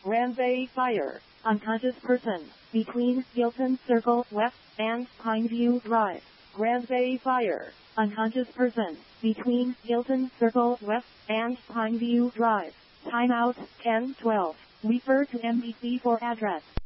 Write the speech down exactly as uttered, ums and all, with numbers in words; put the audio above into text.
Grand Bay Fire. Unconscious person. Between Hilton Circle West and Pineview Drive. Grand Bay Fire. Unconscious person. Between Hilton Circle West and Pineview Drive. Timeout ten twelve. Refer to M D C for address.